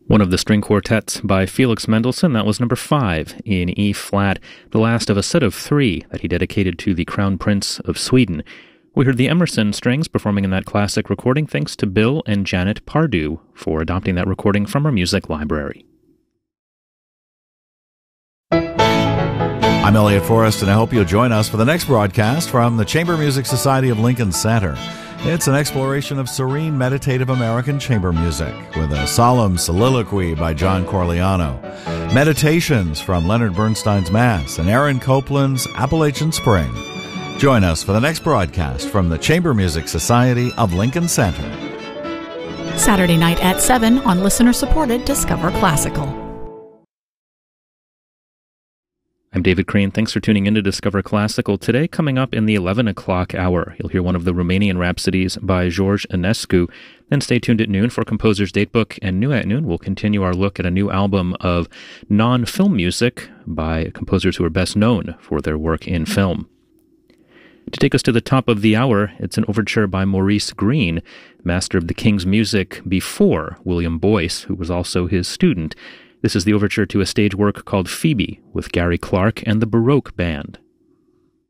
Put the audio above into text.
One of the string quartets by Felix Mendelssohn, that was number 5 in E-flat, the last of a set of 3 that he dedicated to the Crown Prince of Sweden. We heard the Emerson Strings performing in that classic recording, thanks to Bill and Janet Pardue for adopting that recording from our music library. I'm Elliot Forrest, and I hope you'll join us for the next broadcast from the Chamber Music Society of Lincoln Center. It's an exploration of serene, meditative American chamber music with a solemn soliloquy by John Corigliano, meditations from Leonard Bernstein's Mass, and Aaron Copland's Appalachian Spring. Join us for the next broadcast from the Chamber Music Society of Lincoln Center. Saturday night at 7 on listener-supported Discover Classical. I'm David Crane. Thanks for tuning in to Discover Classical. Today, coming up in the 11 o'clock hour, you'll hear one of the Romanian Rhapsodies by George Enescu. Then stay tuned at noon for Composer's Datebook, and new at noon, we'll continue our look at a new album of non-film music by composers who are best known for their work in film. To take us to the top of the hour, it's an overture by Maurice Greene, master of the King's music before William Boyce, who was also his student. This is the overture to a stage work called Phoebe with Gary Clark and the Baroque Band.